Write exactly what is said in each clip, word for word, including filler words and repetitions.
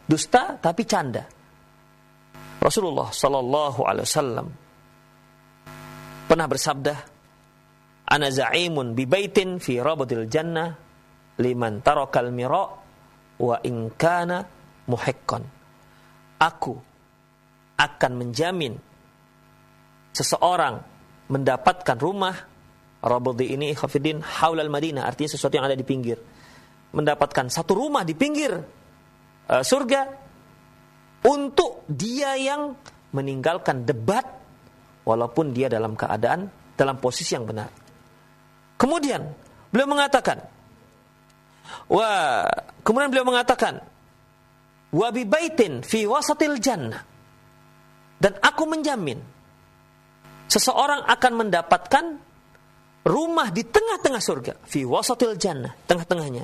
dusta tapi canda. Rasulullah sallallahu alaihi wasallam pernah bersabda, "Ana za'imun bi baitin fi rabdil jannah liman tarakal mira wa in kana muhiqqan." Aku akan menjamin seseorang mendapatkan rumah. Rabdi ini khafidin haulal Madinah, artinya sesuatu yang ada di pinggir. Mendapatkan satu rumah di pinggir uh, surga untuk dia yang meninggalkan debat walaupun dia dalam keadaan dalam posisi yang benar. Kemudian beliau mengatakan, wa kemudian beliau mengatakan, wa bi baitin fi wasatil jannah, dan aku menjamin seseorang akan mendapatkan rumah di tengah-tengah surga, fi wasatil jannah, tengah-tengahnya,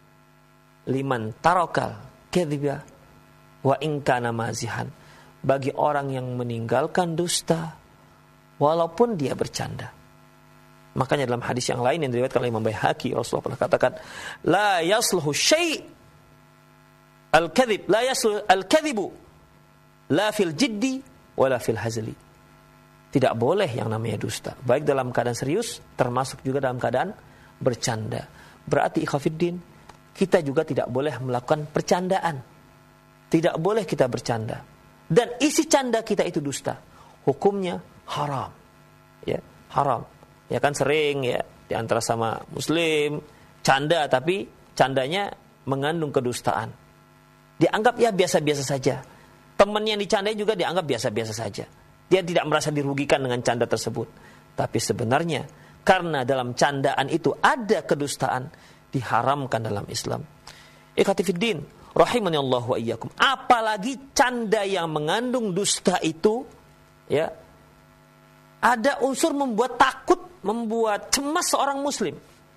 liman tarakal kadhiba wa in kana mazihan, bagi orang yang meninggalkan dusta walaupun dia bercanda. Makanya dalam hadis yang lain yang diriwayatkan oleh Imam Baihaqi, Rasulullah pernah katakan, la yasluhu syai' al-kadhib, la yasluhu al-kadhibu la fil jiddi wala fil hazli. Tidak boleh yang namanya dusta, baik dalam keadaan serius termasuk juga dalam keadaan bercanda. Berarti ikhafiddin, kita juga tidak boleh melakukan percandaan. Tidak boleh kita bercanda. Dan isi canda kita itu dusta. Hukumnya haram. Ya, haram. Ya kan sering ya di antara sama muslim canda, tapi candanya mengandung kedustaan. Dianggap ya biasa-biasa saja. Teman yang dicandai juga dianggap biasa-biasa saja. Dia tidak merasa dirugikan dengan canda tersebut. Tapi sebenarnya karena dalam candaan itu ada kedustaan, diharamkan dalam Islam. Ikhwatifiddin, rahimani Allah wa iyyakum. Apalagi canda yang mengandung dusta itu, ya, ada unsur membuat takut, membuat cemas seorang muslim.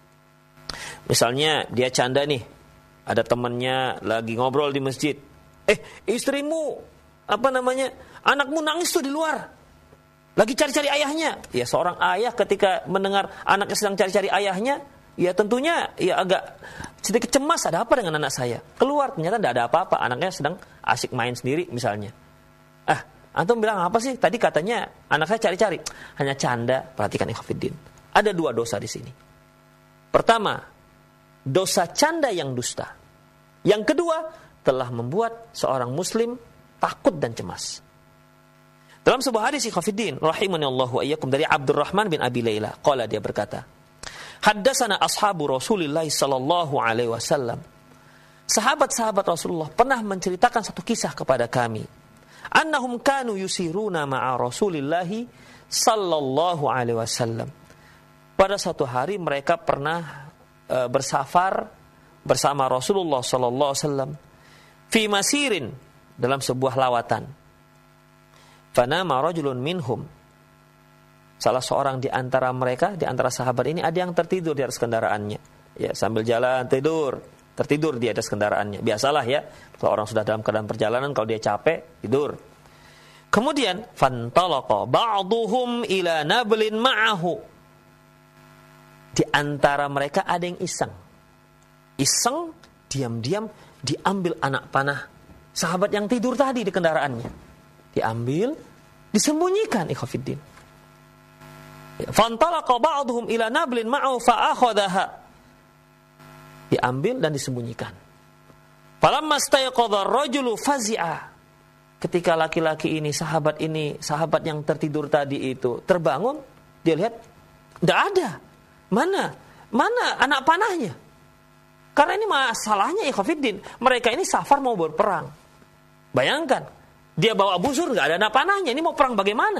Misalnya dia canda nih, ada temannya lagi ngobrol di masjid. Eh, istrimu, apa namanya, anakmu nangis tuh di luar, lagi cari-cari ayahnya. Ya, seorang ayah ketika mendengar anaknya sedang cari-cari ayahnya, ya tentunya ya agak sedikit cemas, ada apa dengan anak saya? Keluar, ternyata tidak ada apa-apa, anaknya sedang asik main sendiri misalnya. Ah, antum bilang apa sih? Tadi katanya anak saya cari-cari. Hanya canda. Perhatikan ikhwatiddin. Ada dua dosa di sini. Pertama, dosa canda yang dusta. Yang kedua, telah membuat seorang muslim takut dan cemas. Dalam sebuah hadis ikhwatiddin, rahimani Allah wa iyyakum, dari Abdurrahman bin Abi Layla, qala, dia berkata, haddatsana ashabu Rasulillah sallallahu alaihi wasallam. Sahabat-sahabat Rasulullah pernah menceritakan satu kisah kepada kami. Annahum kanu yusiruna ma'a Rasulillah sallallahu alaihi wasallam. Pada suatu hari mereka pernah e, bersafar bersama Rasulullah sallallahu alaihi wasallam fi masirin, dalam sebuah lawatan. Fanama rajulun minhum. Salah seorang di antara mereka, di antara sahabat ini, ada yang tertidur di atas kendaraannya. Ya, sambil jalan tidur, tertidur di atas kendaraannya. Biasalah ya, kalau orang sudah dalam keadaan perjalanan, kalau dia capek, tidur. Kemudian fantalaqa ba'duhum ila nablin ma'ahu. Di antara mereka ada yang iseng. Iseng, diam-diam diambil anak panah sahabat yang tidur tadi di kendaraannya. Diambil, disembunyikan, ikhwatiddin. Fantalaqa ba'duhum ila nablin ma'ahu fa'akhadhaha. Diambil dan disembunyikan. Falamma stayqadha ar-rajulu fazi'a. Ketika laki-laki ini, sahabat ini, sahabat yang tertidur tadi itu terbangun, dia lihat enggak ada. Mana? Mana anak panahnya? Karena ini masalahnya ikhwatiddin, mereka ini safar mau berperang. Bayangkan, dia bawa busur, enggak ada anak panahnya, ini mau perang bagaimana?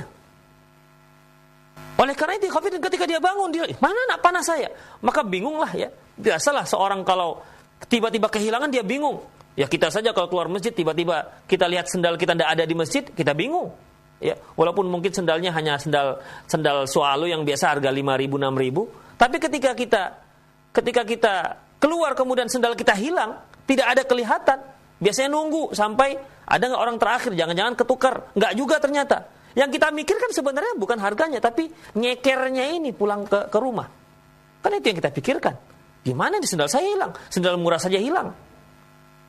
Oleh karena itu ikhwatiddin, ketika dia bangun, dia, mana anak panah saya? Maka bingunglah ya. Biasalah seorang kalau tiba-tiba kehilangan, dia bingung. Ya kita saja kalau keluar masjid, tiba-tiba kita lihat sendal kita tidak ada di masjid, kita bingung. Ya, walaupun mungkin sendalnya hanya sendal sendal swallow yang biasa harga lima ribu, enam ribu, tapi ketika kita ketika kita keluar kemudian sendal kita hilang, tidak ada kelihatan, biasanya nunggu sampai ada nggak orang terakhir, jangan-jangan ketukar, nggak juga ternyata. Yang kita mikirkan sebenarnya bukan harganya, tapi nyekernya ini pulang ke, ke rumah. Kan itu yang kita pikirkan. Gimana di sendal saya hilang? Sendal murah saja hilang.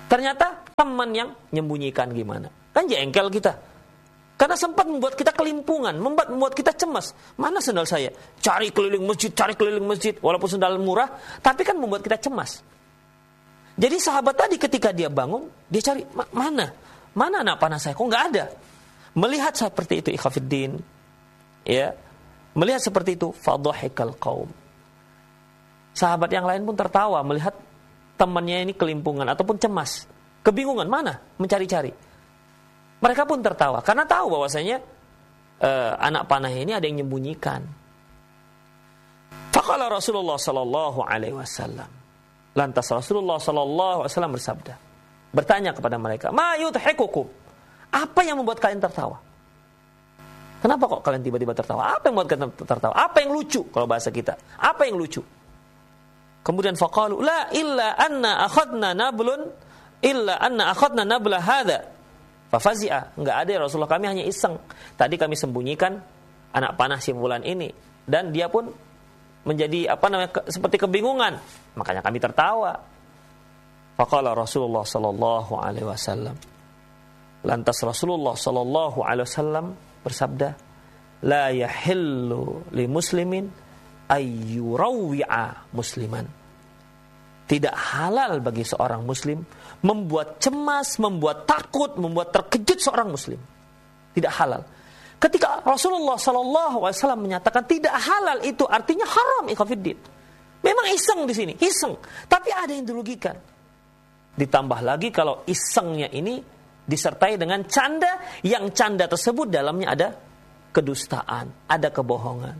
Ternyata teman yang menyembunyikan gimana. Kan jengkel kita. Karena sempat membuat kita kelimpungan, membuat membuat kita cemas. Mana sendal saya? Cari keliling masjid, cari keliling masjid. Walaupun sendal murah, tapi kan membuat kita cemas. Jadi sahabat tadi ketika dia bangun, dia cari, mana? Mana anak panah saya? Kok nggak ada? Melihat seperti itu, ikhwafiddin. Ya, melihat seperti itu, fadhahikal qaum. Sahabat yang lain pun tertawa melihat temannya ini kelimpungan ataupun cemas. Kebingungan, mana? Mencari-cari. Mereka pun tertawa karena tahu bahwasanya uh, anak panah ini ada yang menyembunyikan. Faqala Rasulullah sallallahu alaihi wasallam. Lantas Rasulullah sallallahu alaihi wasallam bersabda, bertanya kepada mereka, "Ma yudhikukum?" Apa yang membuat kalian tertawa? Kenapa kok kalian tiba-tiba tertawa? Apa yang membuat kalian tertawa? Apa yang lucu kalau bahasa kita? Apa yang lucu? Kemudian faqalu, "La illa anna akhadna nablun illa anna akhadna nabla hadza." Fafazi'ah, enggak ada ya Rasulullah, kami hanya iseng. Tadi kami sembunyikan anak panah si fulan ini dan dia pun menjadi apa namanya ke, seperti kebingungan. Makanya kami tertawa. Faqala Rasulullah sallallahu alaihi wasallam. Lantas Rasulullah sallallahu alaihi wasallam bersabda, "La yahillu li muslimin ayyurawi'a musliman." Tidak halal bagi seorang muslim membuat cemas, membuat takut, membuat terkejut seorang muslim. Tidak halal. Ketika Rasulullah sallallahu alaihi wasallam menyatakan tidak halal, itu artinya haram, ikhwafiddin. Memang iseng di sini, iseng. Tapi ada yang dirugikan. Ditambah lagi kalau isengnya ini disertai dengan canda, yang canda tersebut dalamnya ada kedustaan, ada kebohongan.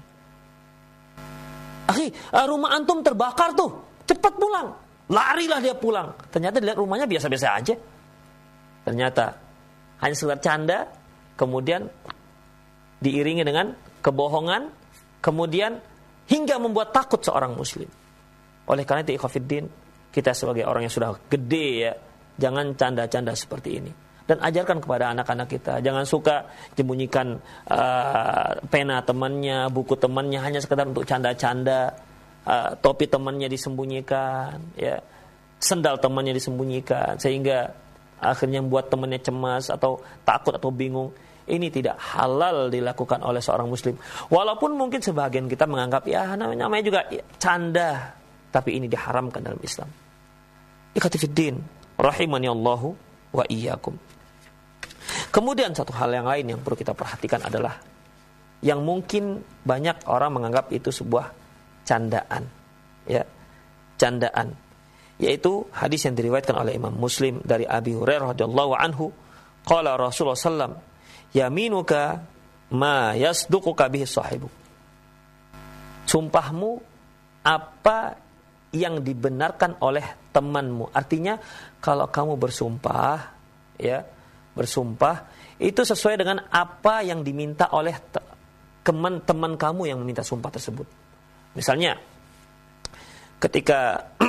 Akhi, rumah antum terbakar tuh. Cepat pulang. Larilah dia pulang. Ternyata dilihat rumahnya biasa-biasa aja. Ternyata hanya sekedar canda, kemudian diiringi dengan kebohongan, kemudian hingga membuat takut seorang muslim. Oleh karena itu, ikhwafiddin, kita sebagai orang yang sudah gede ya, jangan canda-canda seperti ini. Dan ajarkan kepada anak-anak kita, jangan suka menyembunyikan uh, pena temannya, buku temannya hanya sekedar untuk canda-canda. Uh, topi temannya disembunyikan, ya, sendal temannya disembunyikan, sehingga akhirnya membuat temannya cemas atau takut atau bingung. Ini tidak halal dilakukan oleh seorang muslim. Walaupun mungkin sebagian kita menganggap ya namanya, namanya juga ya, canda, tapi ini diharamkan dalam Islam. Ikhwatifiddin, rahimani Allahu wa iyyakum. Kemudian satu hal yang lain yang perlu kita perhatikan adalah yang mungkin banyak orang menganggap itu sebuah candaan, ya, candaan, yaitu hadis yang diriwayatkan oleh Imam Muslim dari Abi Hurairah radhiyallahu anhu, qala Rasulullah sallallahu alaihi wasallam, yaminuka ma yasduquka bihi sahibu. Sumpahmu apa yang dibenarkan oleh temanmu. Artinya kalau kamu bersumpah, ya, bersumpah itu sesuai dengan apa yang diminta oleh teman-teman kamu yang meminta sumpah tersebut. Misalnya, ketika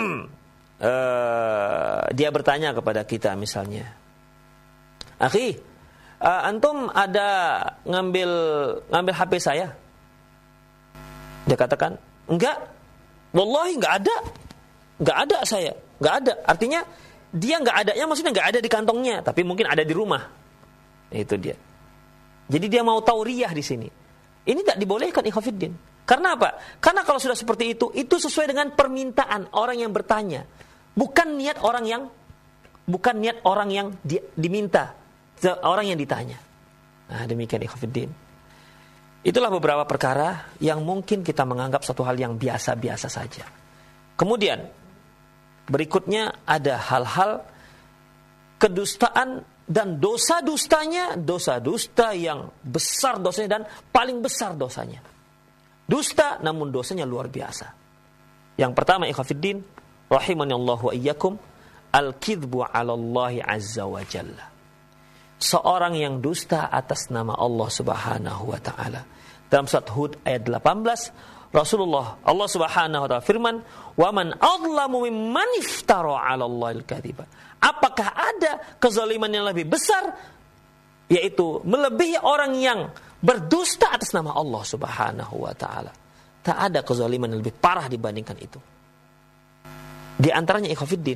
uh, dia bertanya kepada kita, misalnya, akhi, uh, antum ada ngambil ngambil H P saya? Dia katakan, enggak, wallahi enggak ada, enggak ada saya, enggak ada. Artinya dia enggak adanya, maksudnya enggak ada di kantongnya, tapi mungkin ada di rumah. Itu dia. Jadi dia mau tauriyah di sini. Ini tidak dibolehkan, ikhwafiddin. Karena apa? Karena kalau sudah seperti itu, itu sesuai dengan permintaan orang yang bertanya. Bukan niat orang yang bukan niat orang yang di, diminta, orang yang ditanya. Nah, demikian ikhwafiddin. Itulah beberapa perkara yang mungkin kita menganggap satu hal yang biasa-biasa saja. Kemudian berikutnya ada hal-hal kedustaan dan dosa dustanya, dosa dusta yang besar dosanya dan paling besar dosanya. Dusta namun dosanya luar biasa. Yang pertama, ikhwafiddin, rahimani Allah wa iyyakum, al-kidhbu 'ala Allah azza wa jalla. Seorang yang dusta atas nama Allah Subhanahu wa taala. Dalam surat Hud ayat delapan belas, Rasulullah Allah Subhanahu wa taala firman, "Wa man adlamu mimman iftara 'ala Allahil kadhiba." Apakah ada kezaliman yang lebih besar, yaitu melebihi orang yang berdusta atas nama Allah Subhanahu wa taala? Tak ada kezaliman yang lebih parah dibandingkan itu. Di antaranya, ikhwafiddin,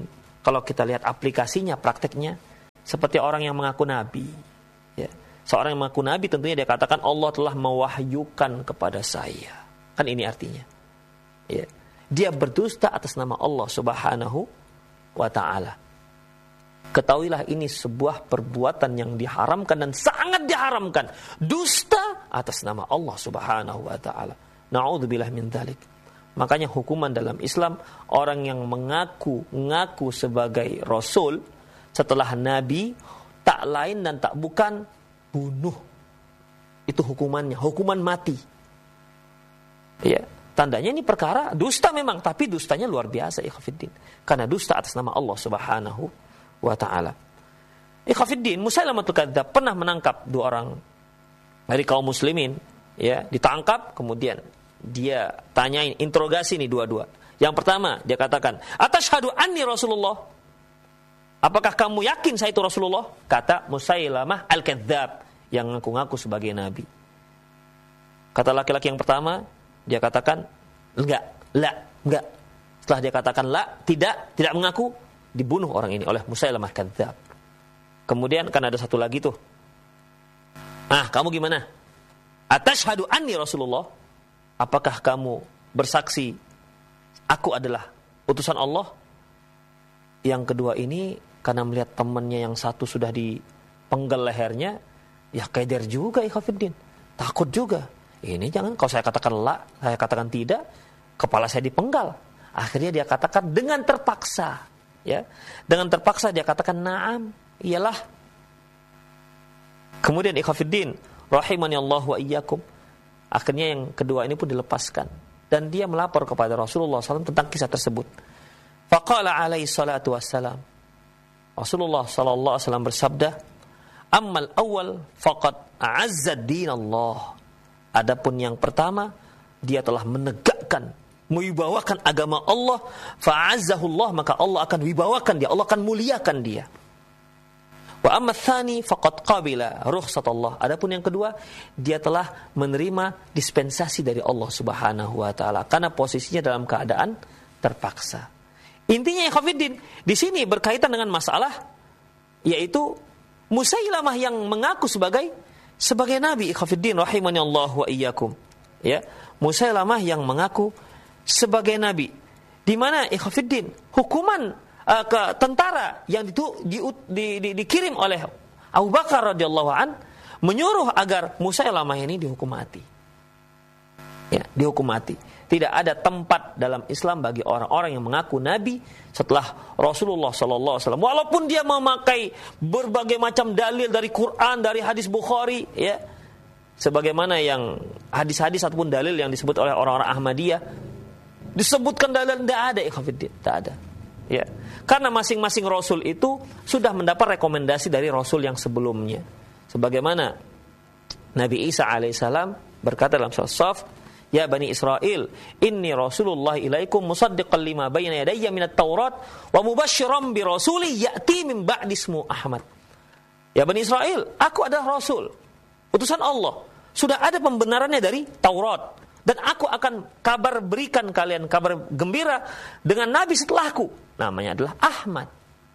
kalau kita lihat aplikasinya, prakteknya, seperti orang yang mengaku nabi. Ya. Seorang yang mengaku nabi tentunya dia katakan Allah telah mewahyukan kepada saya. Kan ini artinya. Ya. Dia berdusta atas nama Allah Subhanahu wa ta'ala. Ketahuilah ini sebuah perbuatan yang diharamkan dan sangat diharamkan. Dusta atas nama Allah Subhanahu wa ta'ala. Na'udzubillah min dzalik. Makanya hukuman dalam Islam, orang yang mengaku ngaku sebagai rasul setelah nabi, tak lain dan tak bukan bunuh. Itu hukumannya, hukuman mati. Ya, tandanya ini perkara dusta memang, tapi dustanya luar biasa, ikhwafiddin. Karena dusta atas nama Allah Subhanahu wa ta'ala. Ikhwafiddin, Musailamatul Kadzdzab pernah menangkap dua orang dari kaum muslimin, ya, ditangkap, kemudian dia tanyain, interogasi nih dua-dua. Yang pertama, dia katakan, "Atashhadu anni Rasulullah?" Apakah kamu yakin saya itu Rasulullah? Kata Musailamah Al-Kadzdzab yang ngaku-ngaku sebagai nabi. Kata laki-laki yang pertama, dia katakan, "Enggak, la, enggak." Setelah dia katakan la, tidak, tidak mengaku, dibunuh orang ini oleh Musailamah Kadzdzab. Kemudian kan ada satu lagi tuh. Ah, kamu gimana? Atashhadu anni Rasulullah? Apakah kamu bersaksi aku adalah utusan Allah? Yang kedua ini karena melihat temannya yang satu sudah dipenggal lehernya, ya keder juga ikhwafiddin. Takut juga. Ini jangan, kalau saya katakan la, saya katakan tidak, kepala saya dipenggal. Akhirnya dia katakan dengan terpaksa. Ya, dengan terpaksa dia katakan na'am, iyalah. Kemudian ikhwafiddin rahimani Allah wa iyyakum, akhirnya yang kedua ini pun dilepaskan dan dia melapor kepada Rasulullah shallallahu alaihi wasallam tentang kisah tersebut. Faqala alaihi salatu wassalam, Rasulullah sallallahu alaihi wasallam bersabda, "Ammal awal faqad a'azza dinallah." Adapun yang pertama, dia telah menegakkan, mewibawakan agama Allah, fa'azzahullah, maka Allah akan wibawakan dia, Allah akan muliakan dia. Wa amma tsani faqad qabila rukhsatullah. Adapun yang kedua, dia telah menerima dispensasi dari Allah Subhanahu wa taala karena posisinya dalam keadaan terpaksa. Intinya ikhwafiddin, di sini berkaitan dengan masalah yaitu Musailamah yang mengaku sebagai sebagai nabi, ikhwafiddin rahimani Allah wa iyyakum. Ya, Musailamah yang mengaku sebagai nabi, di mana ikhwafiddin hukuman uh, ke tentara yang itu di, di, di, dikirim oleh Abu Bakar radhiyallahu an menyuruh agar Musailamah ini dihukum mati. Ya, dihukum mati. Tidak ada tempat dalam Islam bagi orang-orang yang mengaku nabi setelah Rasulullah sallallahu alaihi wasallam, walaupun dia memakai berbagai macam dalil dari Quran, dari hadis Bukhari, ya, sebagaimana yang hadis-hadis ataupun dalil yang disebut oleh orang-orang Ahmadiyah. Disebutkan dalil, tidak ada ikhwafiddin, tidak ada. Ya. Karena masing-masing rasul itu sudah mendapat rekomendasi dari rasul yang sebelumnya. Sebagaimana Nabi Isa alaihissalam berkata dalam surah Shaf, "Ya Bani Israel, inni Rasulullah ilaikum musaddiqan lima bayna yadayya minat Taurat wa mubasysyiran bi rasuli ya'ti min ba'di ismu Ahmad." Ya Bani Israel, aku adalah rasul, utusan Allah. Sudah ada pembenarannya dari Taurat. Dan aku akan kabar berikan kalian kabar gembira dengan nabi setelahku. Namanya adalah Ahmad.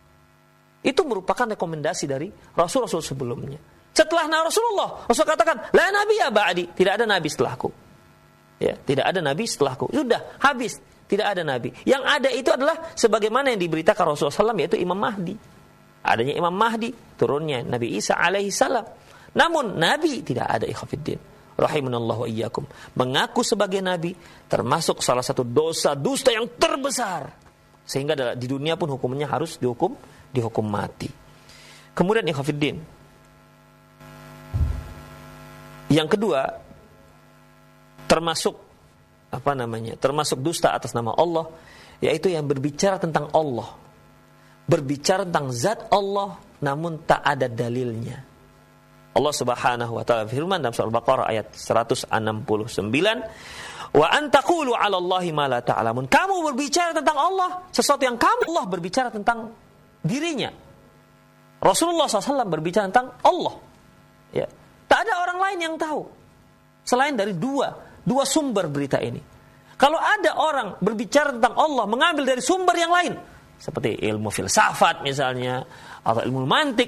Itu merupakan rekomendasi dari rasul-rasul sebelumnya. Setelah Rasulullah, Rasul katakan, "La nabiyya ba'di." Tidak ada nabi setelahku. Ya, tidak ada nabi setelahku. Sudah, habis. Tidak ada nabi. Yang ada itu adalah sebagaimana yang diberitakan Rasulullah shallallahu alaihi wasallam, yaitu Imam Mahdi. Adanya Imam Mahdi, turunnya Nabi Isa alaihi salam. Namun nabi tidak ada, ikhwafiddin rahimanallahu wa iyyakum. Mengaku sebagai nabi termasuk salah satu dosa dusta yang terbesar, sehingga di dunia pun hukumnya harus dihukum dihukum mati. Kemudian ikhwafiddin, yang kedua termasuk apa namanya? termasuk dusta atas nama Allah, yaitu yang berbicara tentang Allah. Berbicara tentang zat Allah namun tak ada dalilnya. Allah Subhanahu wa taala firman dalam surah Al-Baqarah ayat seratus enam puluh sembilan, "Wa an taqulu 'ala Allahi ma la ta'lamun." Kamu berbicara tentang Allah sesuatu yang kamu, Allah berbicara tentang dirinya. Rasulullah shallallahu alaihi wasallam berbicara tentang Allah. Ya. Tak ada orang lain yang tahu selain dari dua dua sumber berita ini. Kalau ada orang berbicara tentang Allah mengambil dari sumber yang lain, seperti ilmu filsafat misalnya, atau ilmu mantik